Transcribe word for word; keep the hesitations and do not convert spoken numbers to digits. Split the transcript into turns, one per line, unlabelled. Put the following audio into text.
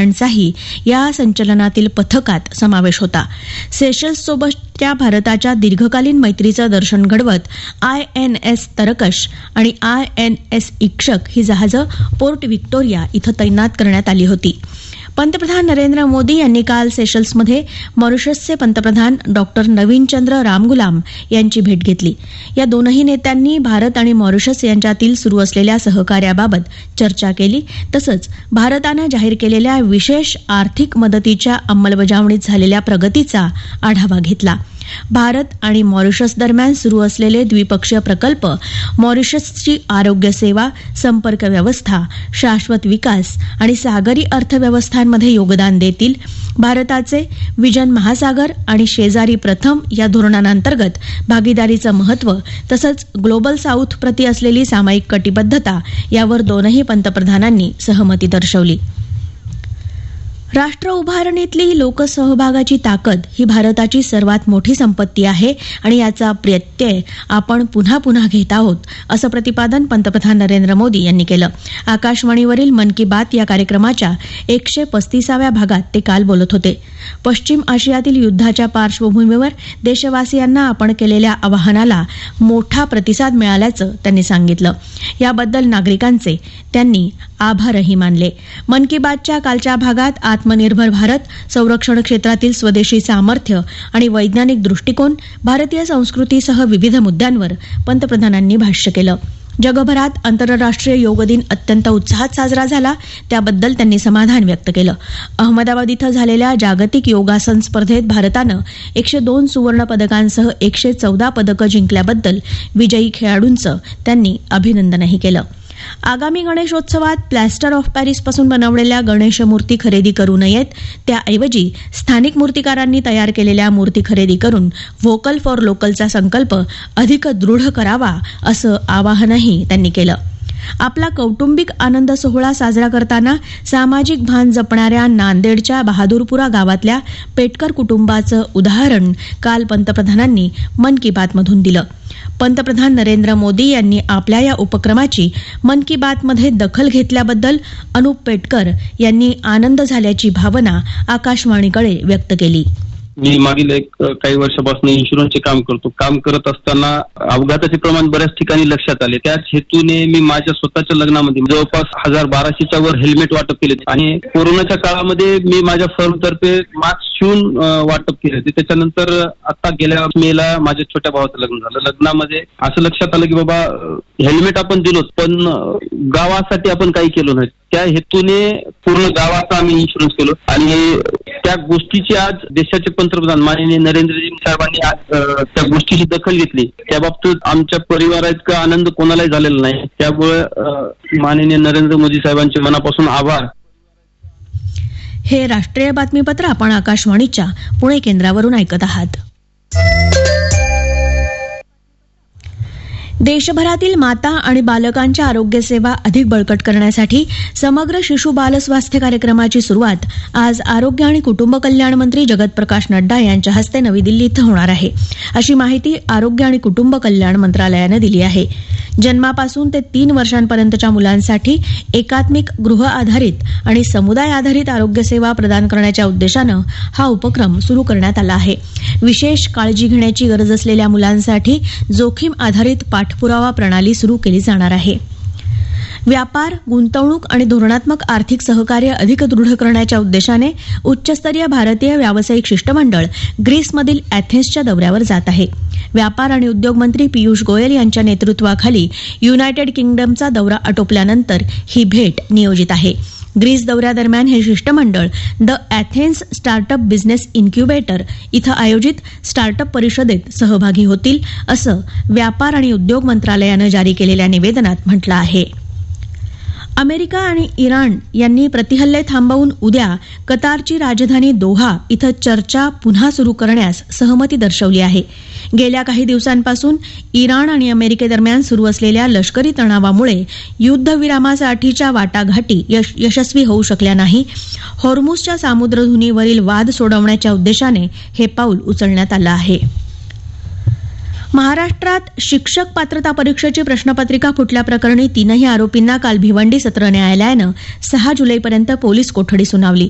यांचाही या संचलनातील पथकात समावेश होता. सेशल्ससोबतच्या भारताच्या दीर्घकालीन मैत्रीचं दर्शन घडवत आय एन एस तरकश आणि आय एन एस इक्षक ही जहाजं पोर्ट व्हिक्टोरिया इथं तैनात करण्यात आली होती. पंतप्रधान नरेंद्र मोदी यांनी काल सेशल्समध्ये मॉरिशसचे पंतप्रधान डॉक्टर नवीनचंद्र रामगुलाम यांची भेट घेतली. या दोनही नेत्यांनी भारत आणि मॉरिशस यांच्यातील सुरू असलेल्या सहकार्याबाबत चर्चा केली. तसंच भारतानं जाहीर केलेल्या विशेष आर्थिक मदतीच्या अंमलबजावणीत झालेल्या प्रगतीचा आढावा घेतला. भारत आणि मॉरिशस दरम्यान सुरू असलेले द्विपक्षीय प्रकल्प मॉरिशसची आरोग्य सेवा, संपर्क व्यवस्था, शाश्वत विकास आणि सागरी अर्थव्यवस्थांमध्ये योगदान देतील. भारताचे विजन महासागर आणि शेजारी प्रथम या धोरणांतर्गत भागीदारीचं महत्त्व तसंच ग्लोबल साऊथ प्रती असलेली सामायिक कटिबद्धता यावर दोनही पंतप्रधानांनी सहमती दर्शवली. राष्ट्र उभारणीतली लोकसहभागाची ताकद ही भारताची सर्वात मोठी संपत्ती आहे आणि याचा प्रत्यय आपण पुन्हा पुन्हा घेत आहोत, असं प्रतिपादन पंतप्रधान नरेंद्र मोदी यांनी केलं. आकाशवाणीवरील मन की बात या कार्यक्रमाच्या एकशे पस्तीसाव्या भागात ते काल बोलत होते. पश्चिम आशियातील युद्धाच्या पार्श्वभूमीवर देशवासियांना आपण केलेल्या आवाहनाला मोठा प्रतिसाद मिळाल्याचं त्यांनी सांगितलं. याबद्दल नागरिकांचे त्यांनी आभारही मानले. मन की बातच्या कालच्या भागात आत्मनिर्भर भारत, संरक्षण क्षेत्रातील स्वदेशी सामर्थ्य आणि वैज्ञानिक दृष्टिकोन, भारतीय संस्कृतीसह विविध मुद्द्यांवर पंतप्रधानांनी भाष्य केलं. जगभरात आंतरराष्ट्रीय योग दिन अत्यंत उत्साहात साजरा झाला, त्याबद्दल त्यांनी समाधान व्यक्त केलं. अहमदाबाद इथं झालेल्या जागतिक योगासन स्पर्धेत भारतानं एकशे दोन सुवर्ण पदकांसह एकशे चौदा पदकं जिंकल्याबद्दल विजयी खेळाडूंचं त्यांनी अभिनंदनही केलं. आगामी गणेशोत्सवात प्लॅस्टर ऑफ पॅरिसपासून बनवलेल्या गणेश मूर्ती खरेदी करू नयेत, त्याऐवजी स्थानिक मूर्तिकारांनी तयार केलेल्या मूर्ती खरेदी करून व्होकल फॉर लोकलचा संकल्प अधिक दृढ करावा, असं आवाहनही त्यांनी केलं. आपला कौटुंबिक आनंद सोहळा साजरा करताना सामाजिक भान जपणाऱ्या नांदेडच्या बहादूरपुरा गावातल्या पेटकर कुटुंबाचं उदाहरण काल पंतप्रधानांनी मन की बातमधून दिलं. पंतप्रधान नरेंद्र मोदी यांनी आपल्या या उपक्रमाची मन की बातमध्ये दखल घेतल्याबद्दल अनुप पेटकर यांनी आनंद झाल्याची भावना आकाशवाणीकडे व्यक्त केली.
मी मागील एक काही वर्षापासून इन्शुरन्सचे काम करतो. काम करत असताना अपघाताचे प्रमाण बऱ्याच ठिकाणी लक्षात आले. त्याच हेतूने मी माझ्या स्वतःच्या लग्नामध्ये जवळपास हजार बाराशेच्या वर हेल्मेट वाटप केले आणि कोरोनाच्या काळामध्ये मी माझ्या फर्मतर्फे मास्क शिवून वाटप केले होते. त्याच्यानंतर आता गेल्या मेला माझ्या छोट्या भावाचं लग्न झालं. लग्नामध्ये असं लक्षात आलं की बाबा हेल्मेट आपण दिलोच, पण गावासाठी आपण काही केलो नाही. त्या हेतूने पूर्ण गावाचा आम्ही इन्शुरन्स केलो आणि त्या गोष्टीची आज देशाचे पंतप्रधान माननीय नरेंद्रजी साहेबांनी आज त्या गोष्टीची दखल घेतली. त्या बाबतीत आमच्या परिवारा इतका आनंद कोणालाही झालेला नाही. त्यामुळे माननीय नरेंद्र मोदी साहेबांचे मनापासून आभार.
हे राष्ट्रीय बातमीपत्र आपण आकाशवाणीच्या पुणे केंद्रावरून ऐकत आहात. देशभरातील माता आणि बालकांच्या आरोग्य सेवा अधिक बळकट करण्यासाठी समग्र शिशु बाल स्वास्थ्य कार्यक्रमाची सुरुवात आज आरोग्य आणि कुटुंब कल्याण मंत्री जगत प्रकाश नड्डा यांच्या हस्ते नवी दिल्ली इथं होणार आहे, अशी माहिती आरोग्य आणि कुटुंब कल्याण मंत्रालयानं दिली आहे. जन्मापासून ते तीन वर्षांपर्यंतच्या मुलांसाठी एकात्मिक गृह आधारित आणि समुदाय आधारित आरोग्य सेवा प्रदान करण्याच्या उद्देशानं हा उपक्रम सुरू करण्यात आला आहे. विशेष काळजी घेण्याची गरज असलेल्या मुलांसाठी जोखीम आधारित पाठपुरावा प्रणाली सुरू केली जाणार आहे. व्यापार, गुंतवणूक आणि धोरणात्मक आर्थिक सहकार्य अधिक दृढ करण्याच्या उद्देशाने उच्चस्तरीय भारतीय व्यावसायिक शिष्टमंडळ ग्रीसमधील अॅथेन्सच्या दौऱ्यावर जात आहे. व्यापार आणि उद्योग मंत्री पियुष गोयल यांच्या नेतृत्वाखाली युनायटेड किंगडमचा दौरा आटोपल्यानंतर ही भेट नियोजित आहे. ग्रीस दौऱ्यादरम्यान हे शिष्टमंडळ द अॅथेन्स स्टार्टअप बिझनेस इन्क्युबेटर इथं आयोजित स्टार्टअप परिषदेत सहभागी होतील, असं व्यापार आणि उद्योग मंत्रालयानं जारी केलेल्या निवेदनात म्हटलं आहे. अमेरिका आणि इराण यांनी प्रतिहल्ले थांबवून उद्या कतारची राजधानी दोहा इथं चर्चा पुन्हा सुरू करण्यास सहमती दर्शवली आहे. गेल्या काही दिवसांपासून इराण आणि अमेरिकेदरम्यान सुरू असलेल्या लष्करी तणावामुळे युद्धविरामासाठीच्या वाटाघाटी यश, यशस्वी होऊ शकल्या नाही. हॉर्मुझच्या सामुद्रधुनीवरील वाद सोडवण्याच्या उद्देशाने हे पाऊल उचलण्यात आलं आहे. महाराष्ट्रात शिक्षक पात्रता परीक्षेची प्रश्नपत्रिका फुटल्याप्रकरणी तीनही आरोपींना काल भिवंडी सत्र न्यायालयानं सहा जुलैपर्यंत पोलीस कोठडी सुनावली.